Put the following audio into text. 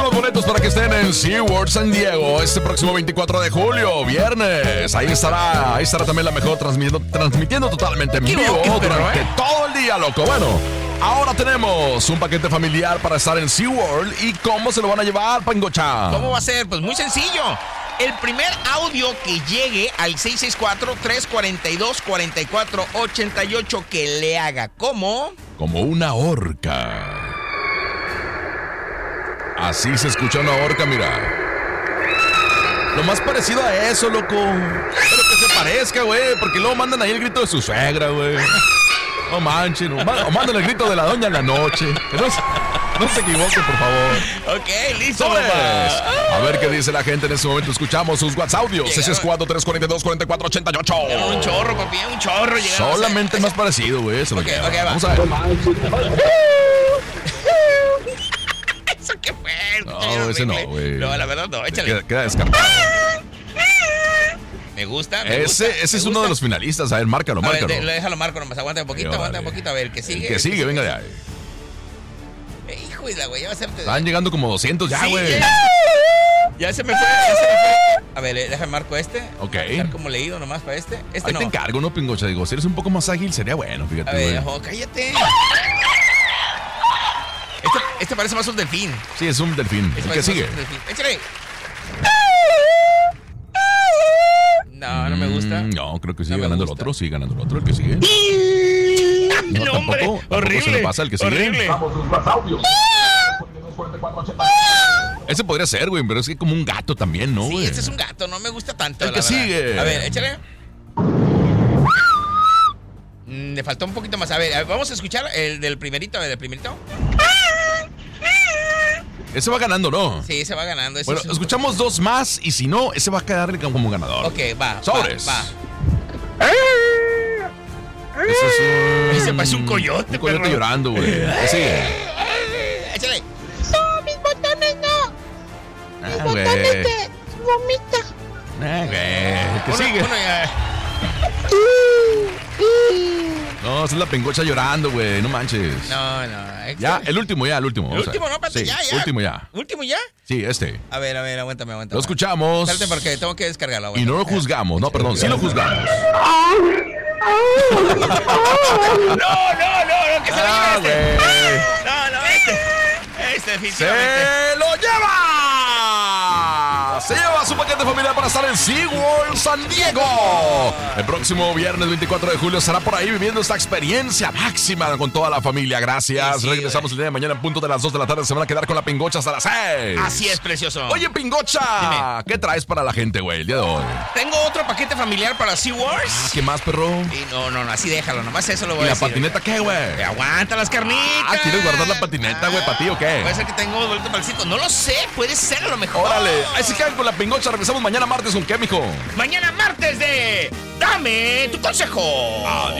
tenemos boletos para que estén en SeaWorld San Diego este próximo 24 de julio, viernes. Ahí estará también la mejor transmitiendo totalmente en vivo durante todo el día, loco. Bueno, ahora tenemos un paquete familiar para estar en SeaWorld. ¿Y cómo se lo van a llevar, Pangocha? ¿Cómo va a ser? Pues muy sencillo. El primer audio que llegue al 664-342-4488 que le haga como una orca. Así se escucha una orca, mira. Lo más parecido a eso, loco. Pero que se parezca, güey. Porque luego mandan ahí el grito de su suegra, güey. No manchen. O mandan el grito de la doña en la noche. No se equivoquen, por favor. Ok, listo. A ver qué dice la gente en este momento. Escuchamos sus WhatsApp audios. 664-342-4488. Un chorro, papi, un chorro. Solamente más parecido, güey. Ok, va. Vamos a ver. ¿Eso qué fue? No, ese no, güey. No, la verdad no, échale. Queda descartado. Me gusta. Ese es uno de los finalistas. A ver, márcalo. Déjalo marco nomás. Aguanta un poquito. A ver, el que sigue. El que sigue, venga de ahí. Hijo de la güey, ya va a ser. Están llegando como 200 ya, güey. Ya se me fue. A ver, déjame marco este. Ok. Dejar como leído nomás para este. Ahí no. te encargo, ¿no, Pingocha? Digo, si eres un poco más ágil, sería bueno, fíjate, güey. A ver, cállate. Este parece más un delfín. Sí, es un delfín. El que sigue. Échale. No me gusta. No, creo que sigue ganando el otro. Sigue ganando el otro. El que sigue. No, tampoco. Horrible. Se le pasa el que sigue. Horrible. Ese podría ser, güey, pero es que como un gato también, ¿no, güey? Sí, este es un gato. No me gusta tanto. El que sigue. A ver, échale. Le faltó un poquito más. A ver, vamos a escuchar el del primerito. Ese va ganando, ¿no? Sí, ese va ganando. Bueno, escuchamos dos más y si no, ese va a quedarle como ganador. Ok, va. Sobres. Va. Ese parece un coyote, Un coyote llorando, güey. Sigue. Échale. No, mis botones no. Mis botones te vomita. El que sigue. No, esa es la Pingocha llorando, güey. No manches. No. Ya, el último. El último, no, espérate, sí, ya. ¿Último ya? ¿Último ya? Sí, este. A ver, aguántame. Lo escuchamos. Espérate porque tengo que descargarlo. Y no lo juzgamos. No, perdón, sí lo juzgamos. No, que se lo lleve este. No, este definitivamente. ¡Se lo lleva! Se lleva su paquete familiar para estar en SeaWorld San Diego. El próximo viernes 24 de julio estará por ahí viviendo esta experiencia máxima con toda la familia. Gracias. Sí, regresamos el día de mañana en punto de las 2 de la tarde. Se van a quedar con la Pingocha hasta las 6. Así es, precioso. Oye, Pingocha, dime. ¿qué traes para la gente, güey, el día de hoy? Tengo otro paquete familiar para SeaWorld. ¿Qué más, perro? Y no, así déjalo. Nomás eso lo voy ¿Y a la decir. patineta qué, güey? Aguanta las carnitas. ¿Quieres guardar la patineta, güey, para ti o qué? Puede ser que tengo boleto para el circo. No lo sé, puede ser a lo mejor. Órale, ahí se quedan con la Pingocha. Regresamos mañana martes con qué, mijo. Mañana martes de Dame tu consejo. Adiós.